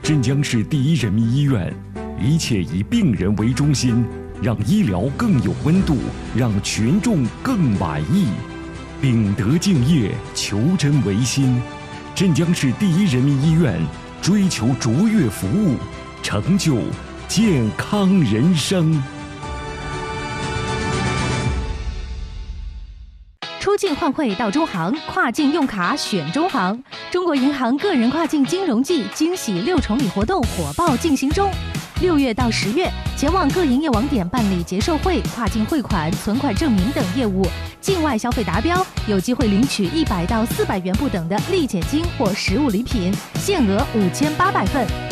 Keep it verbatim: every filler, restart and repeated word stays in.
镇江市第一人民医院，一切以病人为中心，让医疗更有温度，让群众更满意。秉德敬业，求真维新。镇江市第一人民医院追求卓越服务，成就健康人生。 出境换汇到中行，跨境用卡选中行。中国银行个人跨境金融季惊喜六重礼活动火爆进行中。六月到十月，前往各营业网点办理结售汇、跨境汇款、存款证明等业务，境外消费达标，有机会领取一百到四百元不等的立减金或实物礼品，限额五千八百份。